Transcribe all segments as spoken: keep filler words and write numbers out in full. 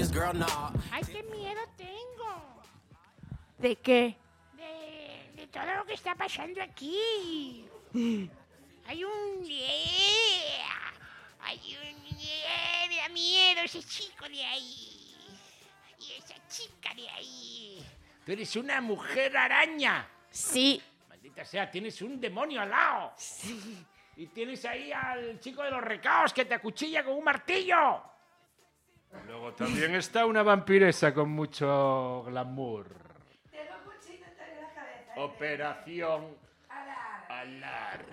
Ay, qué miedo tengo. ¿De qué? De, de todo lo que está pasando aquí. Hay un... Hay un... Me da miedo ese chico de ahí. Y esa chica de ahí. Tú eres una mujer araña. Sí. Maldita sea, tienes un demonio al lado. Sí. Y tienes ahí al chico de los recaos que te acuchilla con un martillo. Luego también está una vampiresa con mucho glamour. Tengo cuchillo en la cabeza. ¿eh? Operación Alar. Alar.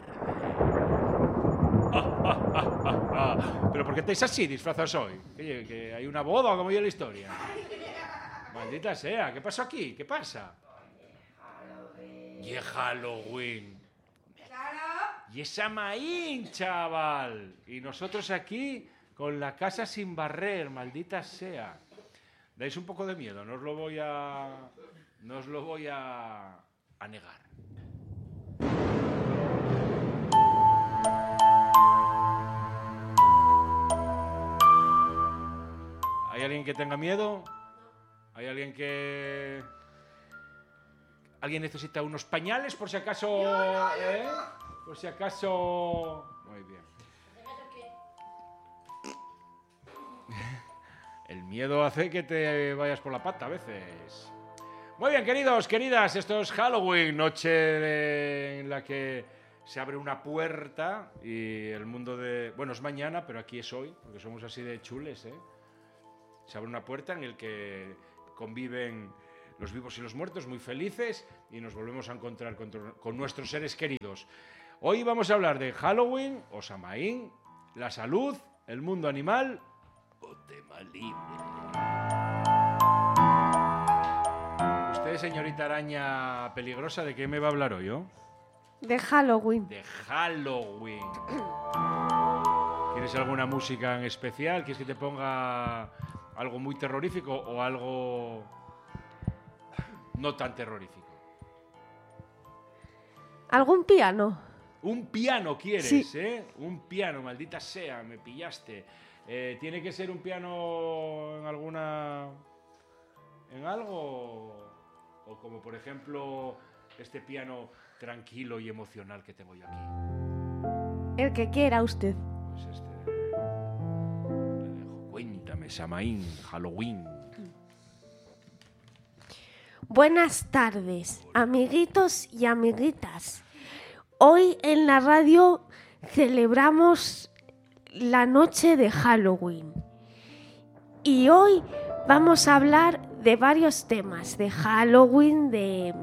Ah, ah, ah, ah, ah. ¿Pero por qué estáis así disfrazados hoy? ¿Que, que hay una boda o cómo yo la historia? Maldita sea, ¿qué pasó aquí? ¿Qué pasa? Halloween. Y es Halloween. Claro. Y es Samaín, chaval. Y nosotros aquí con la casa sin barrer, maldita sea. Dais un poco de miedo, no os lo voy a... No os lo voy a... a negar. ¿Hay alguien que tenga miedo? ¿Hay alguien que... ¿Alguien necesita unos pañales por si acaso? ¿Eh? Por si acaso... Muy bien. El miedo hace que te vayas por la pata a veces. Muy bien, queridos, queridas, esto es Halloween, noche de... en la que se abre una puerta y el mundo de... Bueno, es mañana, pero aquí es hoy, porque somos así de chules, ¿eh? Se abre una puerta en la que conviven los vivos y los muertos, muy felices, y nos volvemos a encontrar con, con nuestros seres queridos. Hoy vamos a hablar de Halloween, o Samaín, la salud, el mundo animal o tema libre. Usted, señorita araña peligrosa, ¿de qué me va a hablar hoy, yo? De Halloween. De Halloween. ¿Quieres alguna música en especial? ¿Quieres que te ponga algo muy terrorífico o algo no tan terrorífico? ¿Algún piano? Un piano quieres, Sí. ¿eh? Un piano, maldita sea, me pillaste. Eh, ¿Tiene que ser un piano en alguna... en algo? O como, por ejemplo, este piano tranquilo y emocional que tengo yo aquí. El que quiera usted. Pues este... le dejo. Cuéntame, Samaín, Halloween. Buenas tardes, amiguitos y amiguitas. Hoy en la radio celebramos la noche de Halloween. Y hoy vamos a hablar de varios temas, de Halloween, de,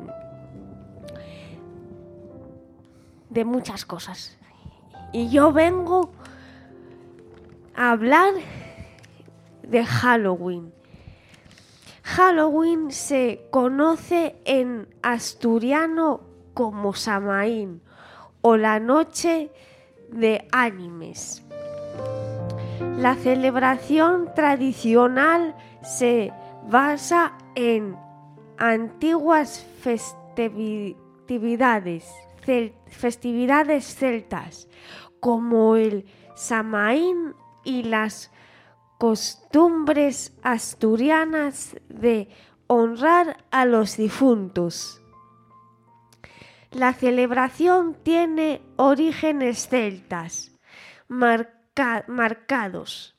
de muchas cosas. Y yo vengo a hablar de Halloween. Halloween se conoce en asturiano como Samaín o la noche de ánimes. La celebración tradicional se basa en antiguas festividades, cel- festividades celtas como el Samaín y las costumbres asturianas de honrar a los difuntos. La celebración tiene orígenes celtas marca- marcados,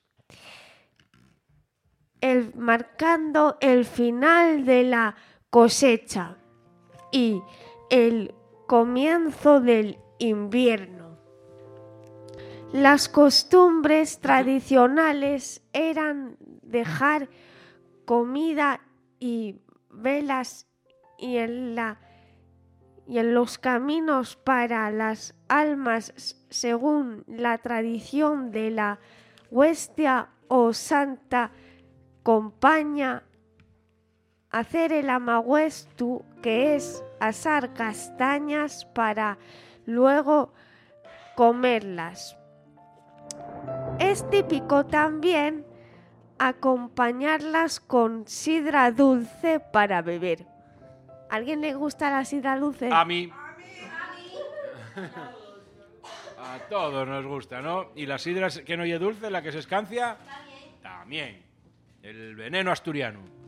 el, marcando el final de la cosecha y el comienzo del invierno. Las costumbres tradicionales eran dejar comida y velas y en, la, y en los caminos para las almas según la tradición de la Huestia o Santa Compaña. Hacer el amahuestu, que es asar castañas para luego comerlas. Es típico también acompañarlas con sidra dulce para beber. ¿A alguien le gusta la sidra dulce? A mí. A todos nos gusta, ¿no? Y la sidra que no oye dulce, la que se escancia, también. El veneno asturiano.